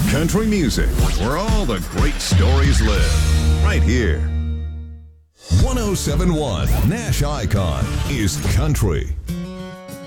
Country music, where all the great stories live. Right here. 1071 Nash Icon is country.